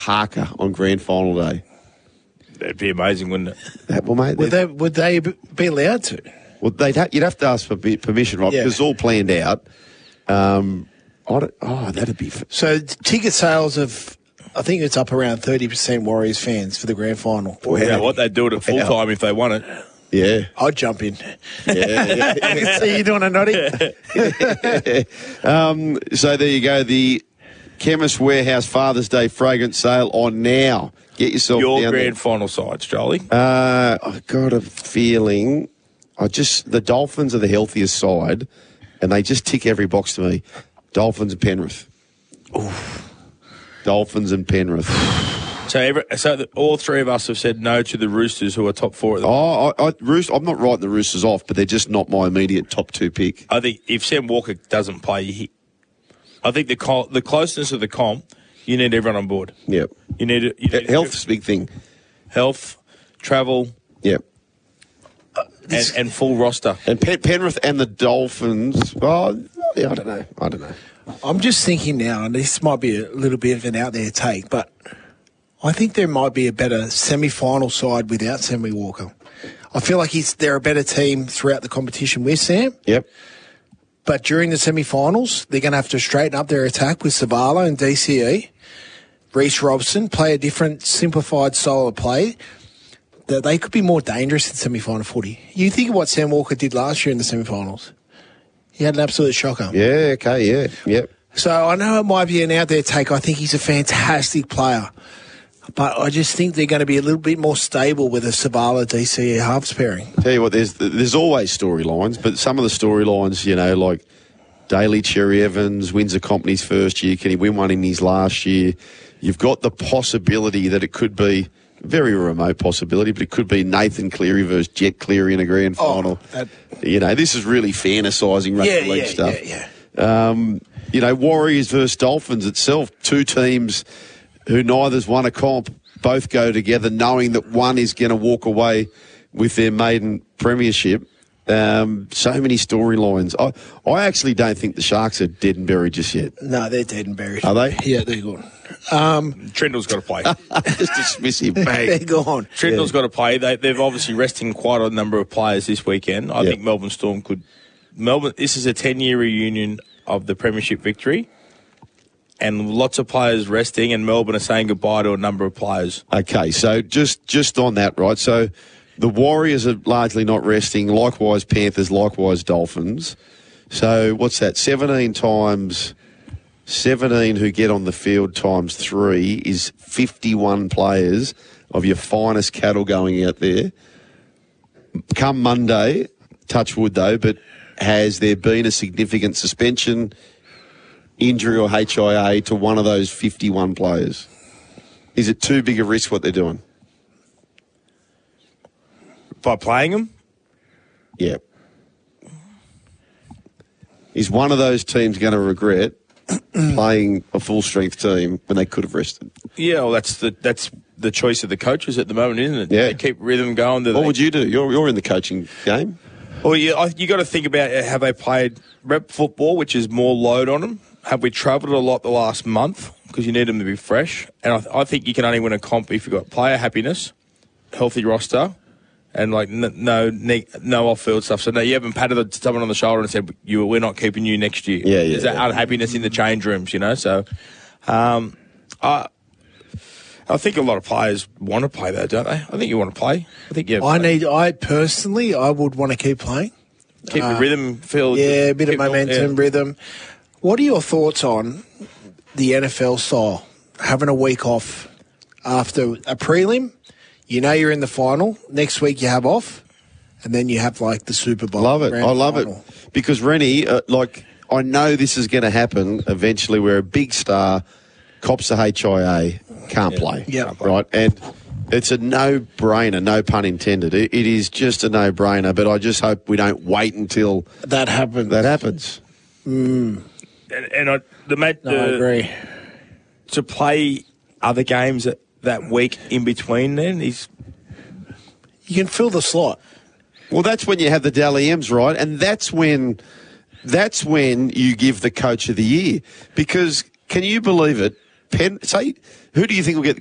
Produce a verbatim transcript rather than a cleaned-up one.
Parker on grand final day. That'd be amazing, wouldn't it? That, well, mate, Would they, would they be allowed to? well, they'd ha- you'd have to ask for be- permission, right? Yeah. Because it's all planned out. Um, I don't, oh, that'd be... F- So ticket sales of, I think it's up around thirty percent Warriors fans for the grand final. You know what, they'd do it at full time if they won it. yeah. I'd jump in. yeah, yeah. I can see you doing a noddy. um, so there you go. The Chemist Warehouse Father's Day fragrance sale on now. Get yourself Your down grand final sides, Jolie. there. Uh, I've got a feeling... I just the Dolphins are the healthiest side, and they just tick every box to me. Dolphins and Penrith. Oof. Dolphins and Penrith. So, every, so the, all three of us have said no to the Roosters, who are top four at the Oh, I, I, Roos, I'm not writing the Roosters off, but they're just not my immediate top two pick. I think if Sam Walker doesn't play, he, I think the co- the closeness of the comp, you need everyone on board. Yep. You need, you need Health's a big thing. health, travel, Yep. and, and full roster. And Pen- Penrith and the Dolphins. Oh, yeah, I don't know. I don't know. I'm just thinking now, and this might be a little bit of an out there take, but I think there might be a better semi-final side without Sammy Walker. I feel like he's they're a better team throughout the competition with Sam, Yep. but during the semi-finals, they're going to have to straighten up their attack with Savala and D C E. Reece Robson, play a different, simplified style of play. That they could be more dangerous in semi-final footy. You think of what Sam Walker did last year in the semi-finals. He had an absolute shocker. Yeah, okay, yeah, yep. So I know it might be an out there take. I think he's a fantastic player. But I just think they're going to be a little bit more stable with a Savala D C E halves pairing. Tell you what, there's there's always storylines, but some of the storylines, you know, like Daly Cherry Evans wins a company's first year. Can he win one in his last year? You've got the possibility that it could be, very remote possibility, but it could be Nathan Cleary versus Jet Cleary in a grand final. Oh, that, you know, this is really fantasising rugby yeah, league yeah, stuff. yeah, yeah. Um, you know, Warriors versus Dolphins itself, two teams who neither's won a comp, both go together knowing that one is going to walk away with their maiden premiership. Um, so many storylines. I, I actually don't think the Sharks are dead and buried just yet. No, they're dead and buried. Are they? Yeah, they're gone. Um, Trindle's got to play. Just dismiss him. they're gone. Trindle's got to play. They, they've obviously resting quite a number of players this weekend. I Yep. think Melbourne Storm could... Melbourne. This is a ten-year reunion of the premiership victory, and lots of players resting, and Melbourne are saying goodbye to a number of players. Okay, so just just on that, right? So the Warriors are largely not resting. Likewise, Panthers. Likewise, Dolphins. So what's that? Seventeen times seventeen who get on the field times three is fifty-one players of your finest cattle going out there. Come Monday, touch wood though, but has there been a significant suspension, injury or H I A to one of those fifty-one players? Is it too big a risk what they're doing? By playing them? Yeah. Is one of those teams going to regret playing a full-strength team when they could have rested? Yeah, well, that's the that's the choice of the coaches at the moment, isn't it? Yeah. They keep rhythm going. Do What they? would you do? You're, you're in the coaching game. Well, you, I- you got to think about uh, have they played rep football, which is more load on them? Have we travelled a lot the last month because you need them to be fresh? And I, th- I think you can only win a comp if you've got player happiness, healthy roster, and like n- no ne- no off-field stuff. So no, you haven't patted someone on the shoulder and said, "You, we're not keeping you next year." Yeah, yeah, There's that yeah. unhappiness in the change rooms, you know. So, um, I. I think a lot of players want to play though, don't they? I think you want to play. I think you. I need. I personally, I would want to keep playing. keep the uh, rhythm feel. Yeah, a bit of keep- momentum, yeah. rhythm. What are your thoughts on the N F L style? Having a week off after a prelim, you know you're in the final. Next week you have off, and then you have like the Super Bowl. Love it. grand I love final. it. Because, Rennie, uh, like, I know this is going to happen eventually where a big star cops a H I A, can't play. Yeah. Right? And it's a no-brainer, no pun intended. It, it is just a no-brainer, but I just hope we don't wait until That happens. that happens. And, and I, the mate, No, I the, agree. to play other games that, that week in between then is You can fill the slot. Well, that's when you have the Dally M's, right? And that's when that's when you give the coach of the year. Because can you believe it? Pen, say Who do you think will get